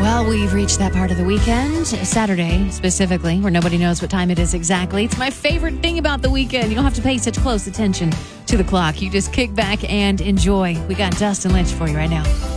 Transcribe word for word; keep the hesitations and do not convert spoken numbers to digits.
Well, we've reached that part of the weekend, Saturday specifically, where nobody knows what time it is exactly. It's my favorite thing about the weekend. You don't have to pay such close attention to the clock. You just kick back and enjoy. We got Dustin Lynch for you right now.